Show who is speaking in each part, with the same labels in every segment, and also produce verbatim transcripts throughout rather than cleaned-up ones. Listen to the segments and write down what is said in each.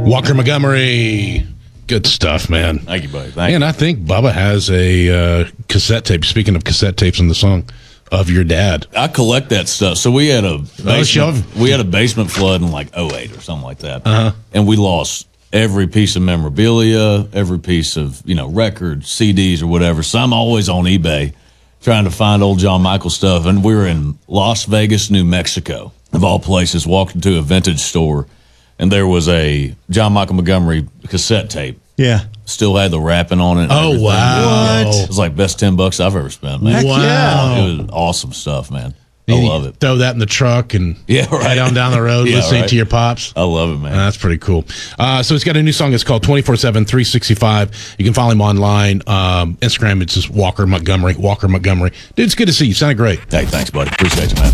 Speaker 1: Walker Montgomery. Good stuff, man.
Speaker 2: Thank you, buddy. Thank
Speaker 1: and
Speaker 2: you.
Speaker 1: I think Bubba has a uh, cassette tape. Speaking of cassette tapes in the song, of your dad.
Speaker 2: I collect that stuff. So we had a basement,
Speaker 1: Oh,
Speaker 2: we had a basement flood in like oh eight or something like that.
Speaker 1: Uh-huh.
Speaker 2: And we lost every piece of memorabilia, every piece of, you know, records, C Ds or whatever. So I'm always on eBay trying to find old John Michael stuff. And we were in Las Vegas, New Mexico, of all places, walked into a vintage store, and there was a John Michael Montgomery cassette tape.
Speaker 3: Yeah.
Speaker 2: Still had the wrapping on it. and
Speaker 1: Oh,
Speaker 2: everything.
Speaker 1: wow.
Speaker 3: What?
Speaker 2: It was like best ten bucks I've ever spent, man.
Speaker 3: Heck
Speaker 1: Wow.
Speaker 3: yeah.
Speaker 2: It was awesome stuff, man. I
Speaker 1: You
Speaker 2: love it.
Speaker 1: Throw that in the truck and
Speaker 2: Yeah, right.
Speaker 1: head on down the road
Speaker 2: Yeah,
Speaker 1: listening
Speaker 2: right.
Speaker 1: to your pops.
Speaker 2: I love it, man.
Speaker 1: Uh, that's pretty cool. Uh, so he's got a new song. It's called twenty-four seven, three sixty-five. You can follow him online. Um, Instagram, it's just Walker Montgomery. Walker Montgomery. Dude, it's good to see you. You sounded great.
Speaker 2: Hey, thanks, buddy. Appreciate you, man.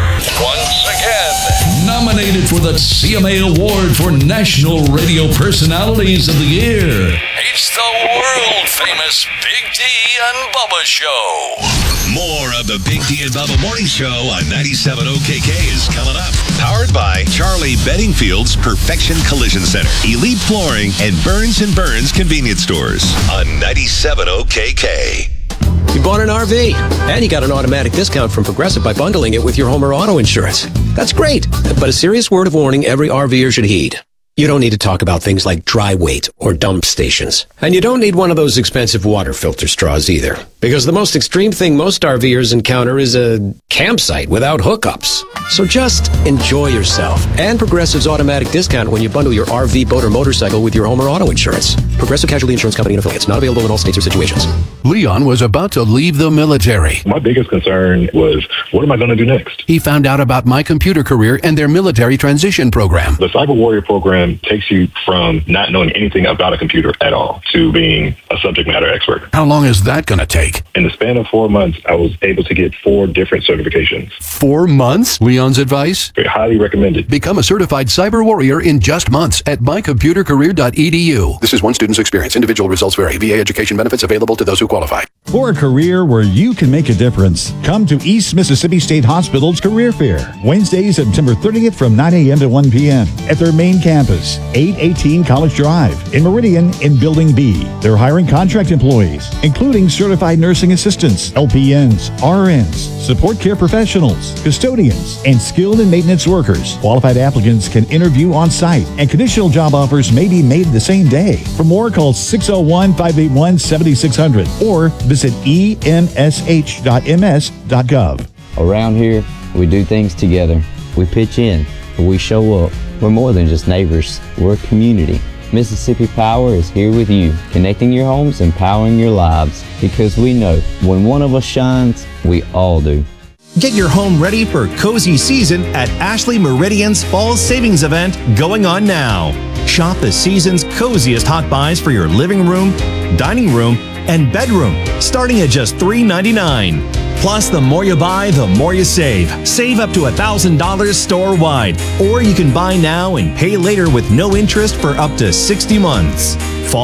Speaker 4: Once again, nominated for the C M A Award for National Radio Personalities of the Year. It's the world famous Big D and Bubba Show.
Speaker 5: More of the Big D and Bubba Morning Show on ninety-seven O K K is coming up. Powered by Charlie Beddingfield's Perfection Collision Center, Elite Flooring, and Burns and Burns Convenience Stores on ninety-seven O K K.
Speaker 6: You bought an R V, and you got an automatic discount from Progressive by bundling it with your home or auto insurance. That's great, but a serious word of warning every RVer should heed. You don't need to talk about things like dry weight or dump stations. And you don't need one of those expensive water filter straws either. Because the most extreme thing most RVers encounter is a campsite without hookups. So just enjoy yourself. And Progressive's automatic discount when you bundle your R V, boat, or motorcycle with your home or auto insurance. Progressive Casualty Insurance Company and affiliates. Not available in all states or situations.
Speaker 7: Leon was about to leave the military.
Speaker 8: My biggest concern was, what am I going to do next?
Speaker 7: He found out about My Computer Career and their military transition program.
Speaker 8: The Cyber Warrior program takes you from not knowing anything about a computer at all to being a subject matter expert.
Speaker 7: How long is that going to take?
Speaker 8: In the span of four months, I was able to get four different certifications.
Speaker 7: Four months? Leon's advice?
Speaker 8: Very highly recommended.
Speaker 7: Become a certified cyber warrior in just months at my computer career dot e d u. This is one student's experience. Individual results vary. V A education benefits available to those who qualify.
Speaker 3: For a career where you can make a difference, come to East Mississippi State Hospital's Career Fair, Wednesday, September thirtieth from nine a.m. to one p.m. at their main campus, eight eighteen College Drive, in Meridian in Building B. They're hiring contract employees, including certified nursing assistants, L P Ns, R Ns, support care professionals, custodians, and skilled and maintenance workers. Qualified applicants can interview on site, and conditional job offers may be made the same day. For more, call six oh one, five eight one, seven six zero zero or visit e m s h dot m s dot gov.
Speaker 9: Around here, we do things together. We pitch in. We show up. We're more than just neighbors. We're a community. Mississippi Power is here with you, connecting your homes and powering your lives. Because we know when one of us shines, we all do.
Speaker 10: Get your home ready for cozy season at Ashley Meridian's Fall Savings Event going on now. Shop the season's coziest hot buys for your living room, dining room, and bedroom, starting at just three ninety-nine. Plus, the more you buy, the more you save. Save up to one thousand dollars store-wide. Or you can buy now and pay later with no interest for up to sixty months.